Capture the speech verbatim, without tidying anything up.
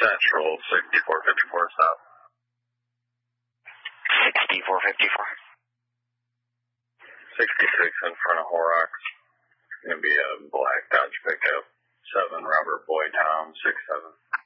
Central, sixty-four fifty-four south. sixty-four fifty-four. sixty-six in front of Horrocks. It's going to be a black Dodge pickup. seven Robert Boyd Town, six seven.